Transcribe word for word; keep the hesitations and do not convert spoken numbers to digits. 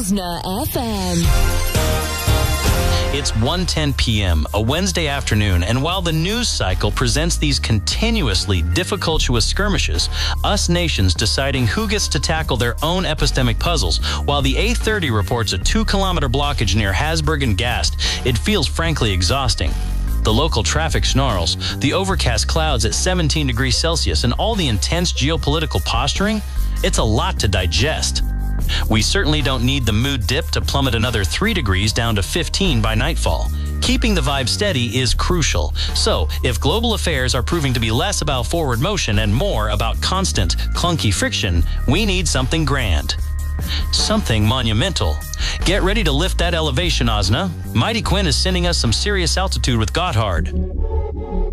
Ozna F M. It's one ten p.m., a Wednesday afternoon, and while the news cycle presents these continuously difficultuous skirmishes, us nations deciding who gets to tackle their own epistemic puzzles, while the A thirty reports a two-kilometer blockage near Hasburg and Gast, it feels frankly exhausting. The local traffic snarls, the overcast clouds at seventeen degrees Celsius, and all the intense geopolitical posturing, it's a lot to digest. We certainly don't need the mood dip to plummet another three degrees down to fifteen by nightfall. Keeping the vibe steady is crucial. So, if global affairs are proving to be less about forward motion and more about constant, clunky friction, we need something grand. Something monumental. Get ready to lift that elevation, Ozna. Mighty Quinn is sending us some serious altitude with Gotthard.